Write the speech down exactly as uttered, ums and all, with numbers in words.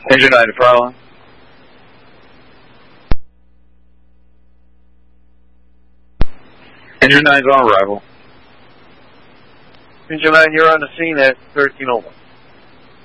Engine nine to Fraulein. Engine nine's on arrival. Engine nine, you're on the scene at thirteen oh one.